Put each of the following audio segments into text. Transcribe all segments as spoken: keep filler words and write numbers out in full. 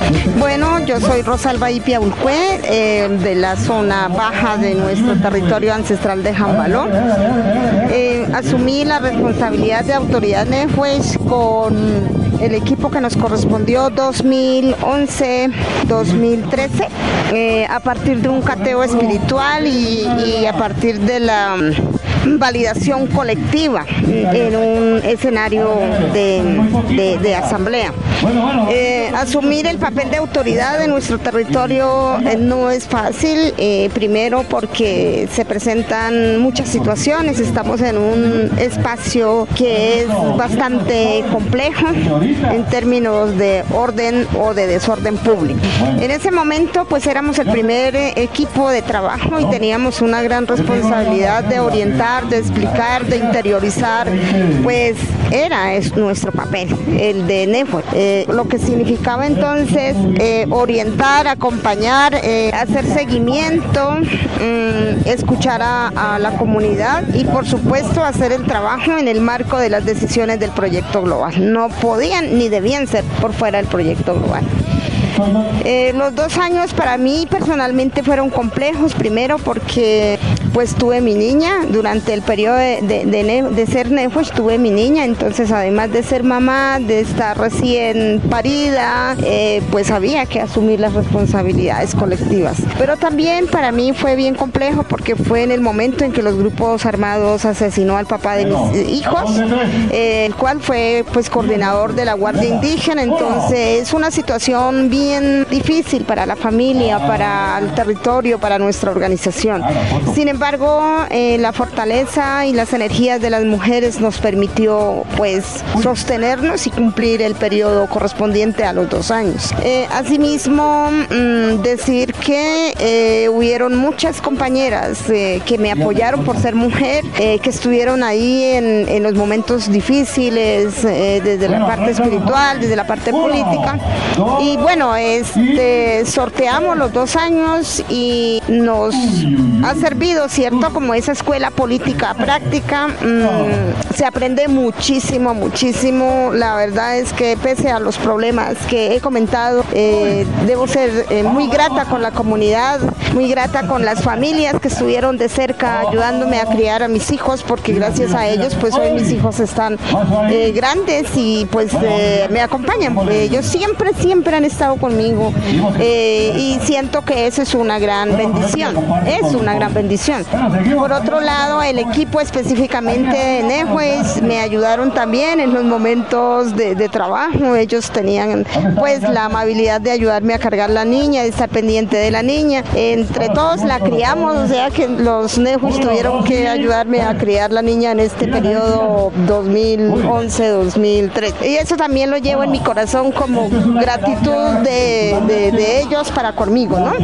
Bueno, yo soy Rosalba Ipia Ulcue, eh, de la zona baja de nuestro territorio ancestral de Jambaló. Eh, asumí la responsabilidad de autoridad Nehues con el equipo que nos correspondió dos mil once dos mil trece, eh, a partir de un cateo espiritual y, y a partir de la validación colectiva en un escenario de, de, de asamblea. Eh, asumir el papel de autoridad en nuestro territorio eh, no es fácil, eh, primero porque se presentan muchas situaciones, estamos en un espacio que es bastante complejo en términos de orden o de desorden público. En ese momento pues éramos el primer eh, equipo de trabajo y teníamos una gran responsabilidad de orientar, de explicar, de interiorizar, pues era es nuestro papel, el de Nehues. Eh, lo que significaba entonces eh, orientar, acompañar, eh, hacer seguimiento, eh, escuchar a, a la comunidad y por supuesto hacer el trabajo en el marco de las decisiones del proyecto global. No podían ni debían ser por fuera del proyecto global. Eh, los dos años para mí personalmente fueron complejos, primero porque pues tuve mi niña, durante el periodo de, de, de, de ser Nehues tuve mi niña, entonces además de ser mamá, de estar recién parida, eh, pues había que asumir las responsabilidades colectivas. Pero también para mí fue bien complejo porque fue en el momento en que los grupos armados asesinó al papá de mis hijos, eh, el cual fue pues coordinador de la Guardia Indígena, entonces es una situación bien difícil para la familia, para el territorio, para nuestra organización. Sin embargo, eh, la fortaleza y las energías de las mujeres nos permitió pues sostenernos y cumplir el periodo correspondiente a los dos años. Eh, asimismo, mmm, decir que eh, hubieron muchas compañeras eh, que me apoyaron por ser mujer, eh, que estuvieron ahí en, en los momentos difíciles, eh, desde la parte espiritual, desde la parte política. Y bueno, este, sorteamos los dos años y nos ha servido, ¿cierto? Como esa escuela política práctica, mmm, se aprende muchísimo, muchísimo. La verdad es que pese a los problemas que he comentado, eh, debo ser eh, muy grata con la comunidad, muy grata con las familias que estuvieron de cerca ayudándome a criar a mis hijos, porque gracias a ellos pues hoy mis hijos están eh, grandes y pues eh, me acompañan. Ellos siempre, siempre han estado conmigo eh, y siento que eso es una gran bendición, es una gran bendición. Por otro lado, el equipo específicamente de Nehues me ayudaron también en los momentos de, de trabajo. Ellos tenían pues la amabilidad de ayudarme a cargar la niña, de estar pendiente de la niña. Entre todos la criamos, o sea que los Nehues tuvieron que ayudarme a criar la niña en este periodo dos mil once dos mil trece. Y eso también lo llevo en mi corazón como gratitud de, de, de ellos para conmigo, ¿no?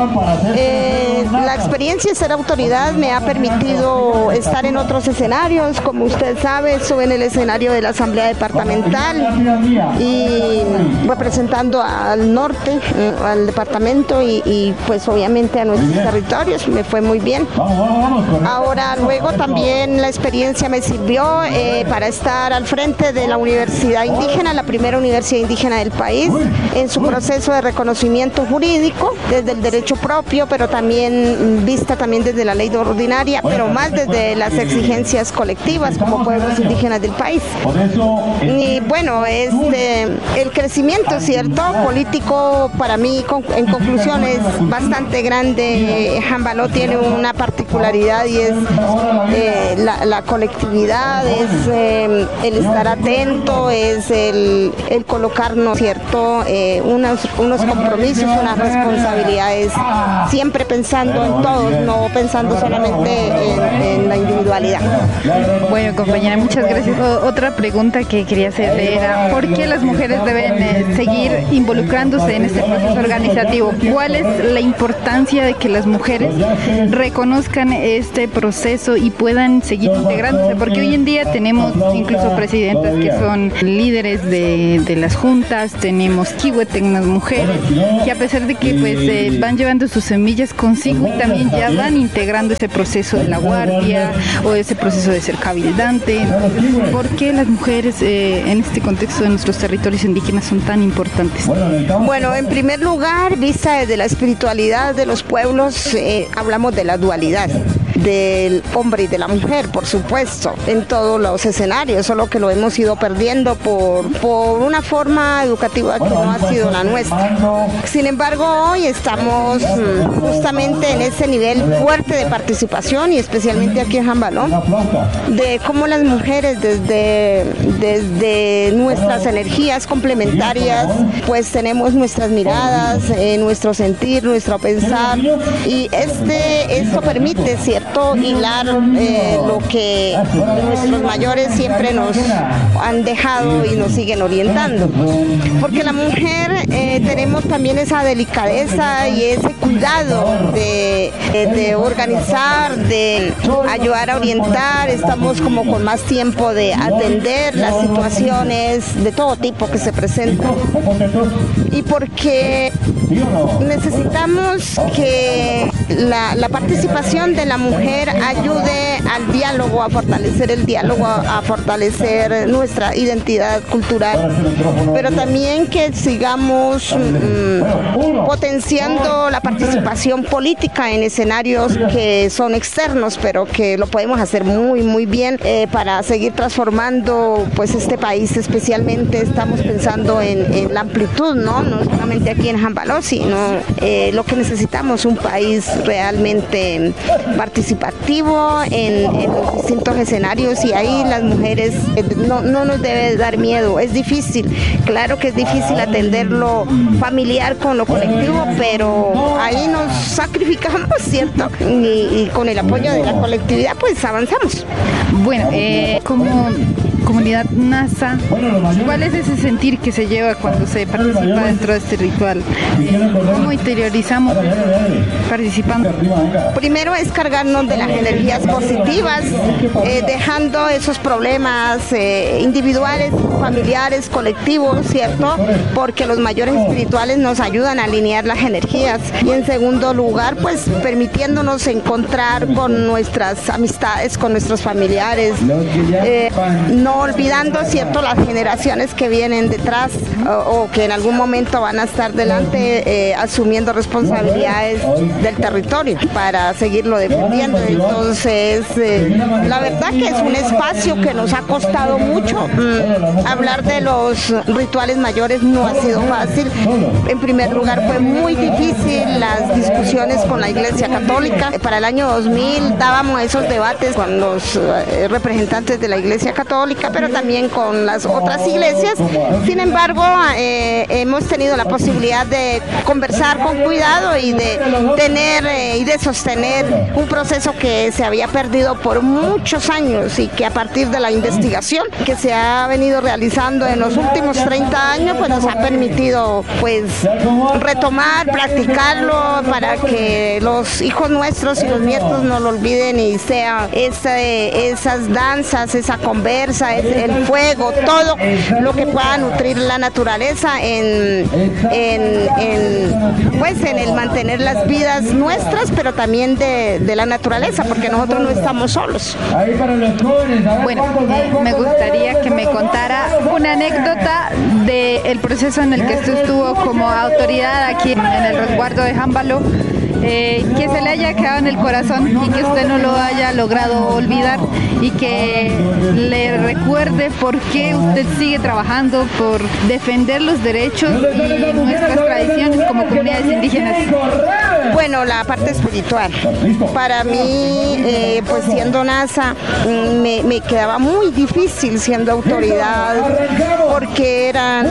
Eh, la experiencia de ser autoridad me ha permitido estar en otros escenarios, como usted sabe, estuve en el escenario de la Asamblea Departamental y representando al norte, al departamento y, y pues obviamente a nuestros territorios, me fue muy bien. Ahora luego también la experiencia me sirvió eh, para estar al frente de la Universidad Indígena, la primera universidad indígena del país, en su proceso de reconocimiento jurídico desde el derecho propio, pero también vista también desde la ley ordinaria, pero más desde las exigencias colectivas como pueblos indígenas del país. Y bueno, este, el crecimiento, ¿cierto?, político para mí en conclusión es bastante grande. Jambaló tiene una particularidad y es eh, la, la colectividad, es eh, el estar atento, es el, el colocarnos, ¿cierto?, eh, unos, unos compromisos, unas responsabilidades, siempre pensando en todos, no pensando solamente en, en la individualidad. Bueno, compañera, muchas gracias. O, otra pregunta que quería hacerle era, ¿por qué las mujeres deben eh, seguir involucrándose en este proceso organizativo? ¿Cuál es la importancia de que las mujeres reconozcan este proceso y puedan seguir integrándose? Porque hoy en día tenemos incluso presidentas que son líderes de, de las juntas, tenemos kihuetegnas mujeres, que a pesar de que pues eh, van llevando sus semillas consigo y también ya van integrando ese proceso de la guardia o ese proceso de ser cabildante. ¿Por qué las mujeres eh, en este contexto de nuestros territorios indígenas son tan importantes? Bueno, en primer lugar, vista desde la espiritualidad de los pueblos, eh, hablamos de la dualidad del hombre y de la mujer, por supuesto, en todos los escenarios, solo que lo hemos ido perdiendo por, por una forma educativa que no ha sido la nuestra. Sin embargo, hoy estamos mm, justamente en ese nivel fuerte de participación, y especialmente aquí en Jambaló, de cómo las mujeres desde, desde nuestras energías complementarias, pues tenemos nuestras miradas, eh, nuestro sentir, nuestro pensar, y este, esto permite, ¿cierto?, hilar eh, lo que nuestros mayores siempre nos han dejado y nos siguen orientando. Porque la mujer eh, tenemos también esa delicadeza y ese cuidado de, de, de organizar, de ayudar a orientar. Estamos como con más tiempo de atender las situaciones de todo tipo que se presentan. Y porque necesitamos que la, la participación de la mujer ayude al diálogo, a fortalecer el diálogo, a, a fortalecer nuestra identidad cultural, pero también que sigamos mm, potenciando la participación política en escenarios que son externos, pero que lo podemos hacer muy muy bien eh, para seguir transformando pues este país. Especialmente estamos pensando en, en la amplitud, ¿no? No solamente aquí en Jambaló, sino eh, lo que necesitamos, un país realmente participativo en, en los distintos escenarios, y ahí las mujeres eh, no, no nos debe dar miedo. Es difícil, claro que es difícil atender lo familiar con lo colectivo, pero ahí nos sacrificamos, ¿cierto? Y, y con el apoyo de la colectividad pues avanzamos. Bueno, eh, como comunidad NASA, ¿cuál es ese sentir que se lleva cuando se participa dentro de este ritual? ¿Cómo interiorizamos participando? Primero es cargarnos de las energías positivas, eh, dejando esos problemas eh, individuales, familiares, colectivos, ¿cierto? Porque los mayores espirituales nos ayudan a alinear las energías. Y en segundo lugar, pues permitiéndonos encontrar con nuestras amistades, con nuestros familiares, eh, no olvidando, ¿cierto?, las generaciones que vienen detrás o, o que en algún momento van a estar delante, eh, asumiendo responsabilidades del territorio para seguirlo defendiendo. Entonces, eh, la verdad que es un espacio que nos ha costado mucho. Mm, hablar de los rituales mayores no ha sido fácil. En primer lugar, fue muy difícil las discusiones con la Iglesia Católica. Para el año dos mil dábamos esos debates con los eh, representantes de la Iglesia Católica, pero también con las otras iglesias. Sin embargo, eh, hemos tenido la posibilidad de conversar con cuidado y de tener eh, y de sostener un proceso que se había perdido por muchos años, y que a partir de la investigación que se ha venido realizando en los últimos treinta años, pues nos ha permitido pues retomar, practicarlo, para que los hijos nuestros y los nietos no lo olviden, y sea esa, esas danzas, esa conversa, el fuego, todo lo que pueda nutrir la naturaleza en, en, en, pues en el mantener las vidas nuestras, pero también de, de la naturaleza, porque nosotros no estamos solos. Bueno, eh, me gustaría que me contara una anécdota del proceso en el que usted estuvo como autoridad aquí en el resguardo de Jambaló, eh, que se le haya quedado en el corazón y que usted no lo haya logrado olvidar, y que le recuerde por qué usted sigue trabajando por defender los derechos y nuestras tradiciones como comunidades indígenas. Bueno, la parte espiritual. Para mí, eh, pues siendo NASA, me, me quedaba muy difícil siendo autoridad, porque eran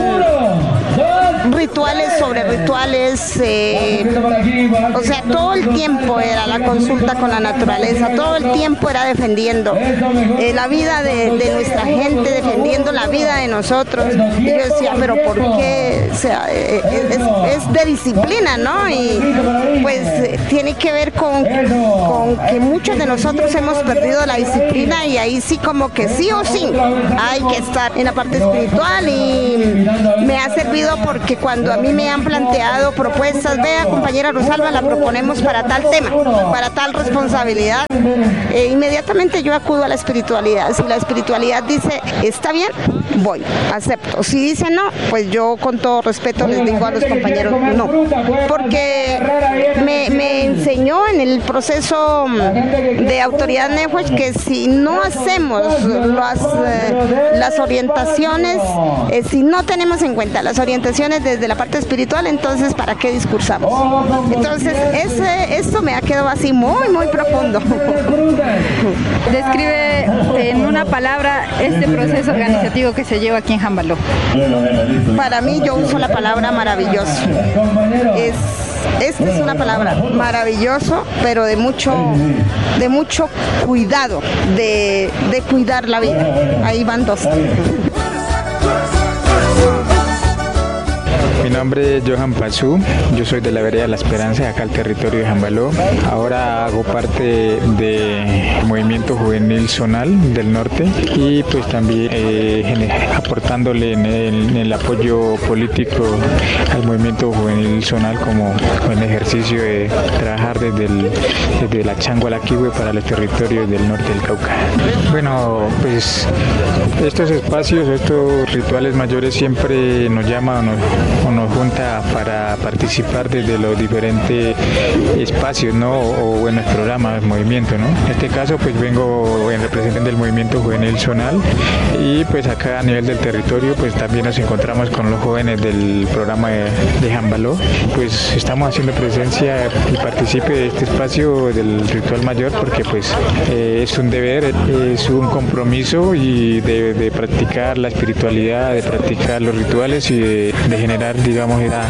rituales sobre rituales, eh, o sea, todo el tiempo era la consulta con la naturaleza, todo el tiempo era defendiendo eh, la vida de, de nuestra gente, defendiendo la vida de nosotros. Y yo decía, pero ¿por qué? O sea, eh, es, es de disciplina, ¿no? Y pues eh, tiene que ver con, con que muchos de nosotros hemos perdido la disciplina, y ahí sí como que sí o sí hay que estar en la parte espiritual, y me ha servido porque cuando a mí me han planteado propuestas, vea compañera Rosalba, la proponemos para tal tema, para tal responsabilidad, e inmediatamente yo acudo a la espiritualidad. Si la espiritualidad dice, está bien, voy, acepto. Si dice no, pues yo con todo respeto les digo a los compañeros no, porque me, me enseñó en el proceso de autoridad Nehuech que si no hacemos las, eh, las orientaciones, eh, si no tenemos en cuenta las orientaciones desde la parte espiritual, entonces ¿para qué discursamos? Entonces ese, esto me ha quedado así muy, muy profundo. Describe en una palabra este proceso organizativo que se lleva aquí en Jambaló. Para mí yo uso la palabra maravilloso. Es, esta es una palabra maravilloso, pero de mucho, de mucho cuidado, de, de cuidar la vida. Ahí van dos. Mi nombre es Johan Pazú, yo soy de la vereda La Esperanza, de acá al territorio de Jambaló. Ahora hago parte del movimiento juvenil zonal del norte y pues también eh, aportándole en el, en el apoyo político al movimiento juvenil zonal como en el ejercicio de trabajar desde, el, desde la Chango a la Quihue para los territorios del norte del Cauca. Bueno, pues estos espacios, estos rituales mayores siempre nos llaman o nos, nos junta para participar desde los diferentes espacios, ¿no? O, o en los programas, movimiento, ¿no? En este caso, pues vengo en representación del movimiento juvenil zonal y pues acá a nivel del territorio, pues también nos encontramos con los jóvenes del programa de, de Jambaló. Pues estamos haciendo presencia y participe de este espacio del ritual mayor porque pues eh, es un deber, es un compromiso y de, de practicar la espiritualidad, de practicar los rituales y de, de generar, digamos, esa,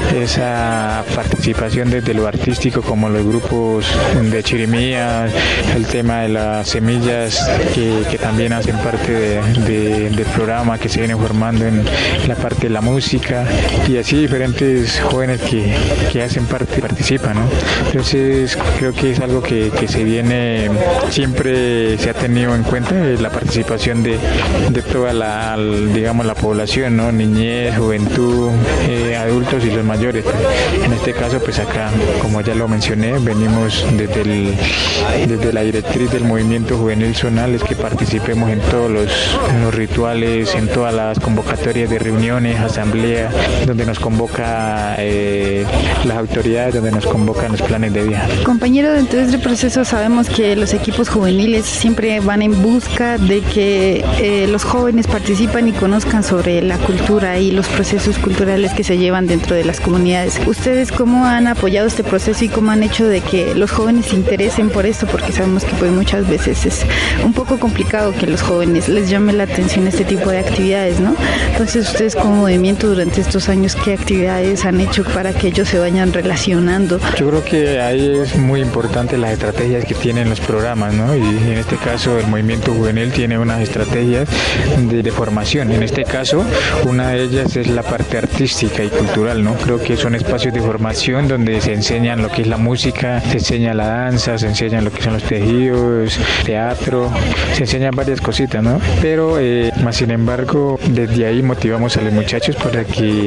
esa participación desde lo artístico como los grupos de chirimías, el tema de las semillas que, que también hacen parte de, de, del programa que se viene formando en la parte de la música y así diferentes jóvenes que, que hacen parte, participan, ¿no? Entonces creo que es algo que, que se viene, siempre se ha tenido en cuenta la participación de, de toda la, digamos, la población, ¿no? Niñez, juventud, eh, adultos y los mayores. En este caso, pues acá, como ya lo mencioné, venimos desde, el, desde la directriz del movimiento juvenil zonal, es que participemos en todos los, los rituales, en todas las convocatorias de reuniones, asambleas, donde nos convoca eh, las autoridades, donde nos convocan los planes de vida. Compañero, dentro de este proceso sabemos que los equipos juveniles siempre van en busca de que eh, los jóvenes participan y conozcan sobre la cultura y los procesos culturales que se llevan dentro de las comunidades. ¿Ustedes cómo han apoyado este proceso y cómo han hecho de que los jóvenes se interesen por esto? Porque sabemos que pues muchas veces es un poco complicado que los jóvenes les llame la atención este tipo de actividades, ¿no? Entonces, ustedes como movimiento durante estos años, ¿qué actividades han hecho para que ellos se vayan relacionando? Yo creo que ahí es muy importante las estrategias que tienen los programas, ¿no? Y en este caso el movimiento juvenil tiene unas estrategias de, de formación. En este caso, una de ellas es la parte artística y cultural, ¿no? Creo que son espacios de formación donde se enseñan lo que es la música, se enseña la danza, se enseñan lo que son los tejidos, teatro, se enseñan varias cositas, ¿no? Pero, eh, más sin embargo, desde ahí motivamos a los muchachos para que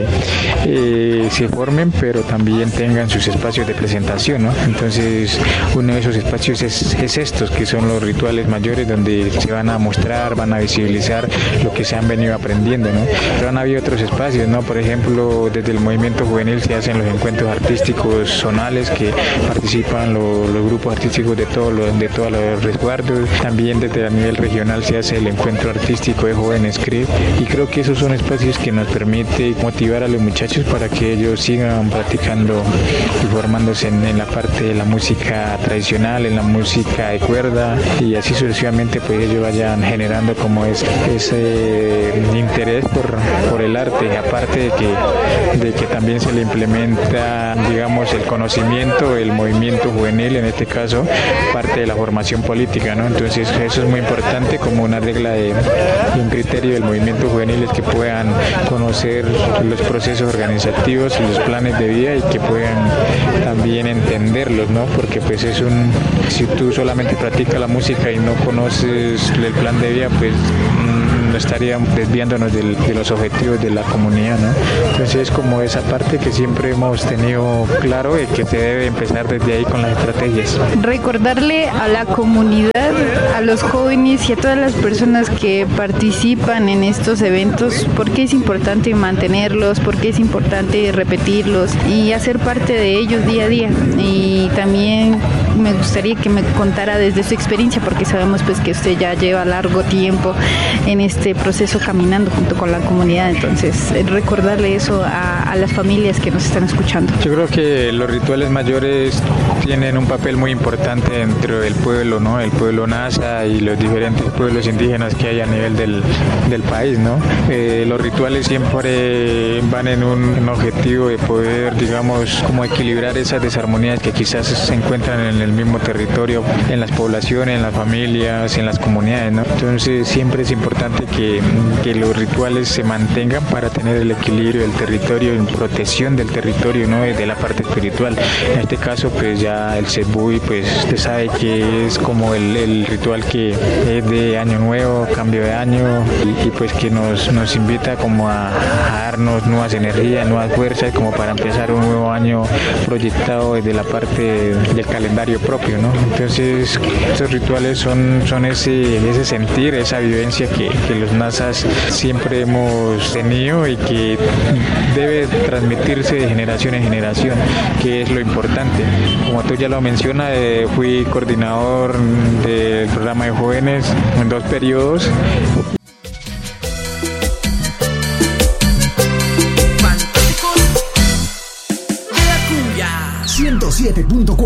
eh, se formen, pero también tengan sus espacios de presentación, ¿no? Entonces, uno de esos espacios es, es estos, que son los rituales mayores, donde se van a mostrar, van a visibilizar lo que se han venido aprendiendo, ¿no? Pero han habido otros espacios, ¿no? Por ejemplo, desde el movimiento juvenil se hacen los encuentros artísticos zonales que participan los, los grupos artísticos de todos los, de todos los resguardos. También desde a nivel regional se hace el encuentro artístico de jóvenes C R I P y creo que esos son espacios que nos permiten motivar a los muchachos para que ellos sigan practicando y formándose en, en la parte de la música tradicional, en la música de cuerda y así sucesivamente pues ellos vayan generando como es, ese interés por, por el arte, aparte de que, de que también se le implementa, digamos, el conocimiento, el movimiento juvenil, en este caso, parte de la formación política, ¿no? Entonces eso es muy importante como una regla de, de un criterio del movimiento juvenil, es que puedan conocer los procesos organizativos objetivos y los planes de vida y que puedan también entenderlos, ¿no? Porque pues es un, si tú solamente practicas la música y no conoces el plan de vida, pues estaríamos desviándonos del, de los objetivos de la comunidad, ¿no? Entonces es como esa parte que siempre hemos tenido claro y que se debe empezar desde ahí con las estrategias. Recordarle a la comunidad, a los jóvenes y a todas las personas que participan en estos eventos por qué es importante mantenerlos, por qué es importante repetirlos y hacer parte de ellos día a día. Y también me gustaría que me contara desde su experiencia, porque sabemos pues que usted ya lleva largo tiempo en este proceso caminando junto con la comunidad, entonces recordarle eso a, a las familias que nos están escuchando. Yo creo que los rituales mayores tienen un papel muy importante dentro del pueblo, ¿no? El pueblo Nasa y los diferentes pueblos indígenas que hay a nivel del, del país, ¿no? Eh, los rituales siempre van en un, un objetivo de poder, digamos, como equilibrar esas desarmonías que quizás se encuentran en el mismo territorio, en las poblaciones, en las familias, en las comunidades, ¿no? Entonces siempre es importante que, que los rituales se mantengan para tener el equilibrio del territorio, en protección del territorio, ¿no? De la parte espiritual. En este caso, pues ya el Sebui, pues usted sabe que es como el, el ritual que es de año nuevo, cambio de año, y, y pues que nos, nos invita como a, a darnos nuevas energías, nuevas fuerzas, como para empezar un nuevo año proyectado desde la parte del calendario propio, ¿no? Entonces, estos rituales son, son ese, ese sentir, esa vivencia que, que los nasas siempre hemos tenido y que debe transmitirse de generación en generación, que es lo importante. Como tú ya lo mencionas, eh, fui coordinador del programa de jóvenes en dos periodos. ciento siete punto cuatro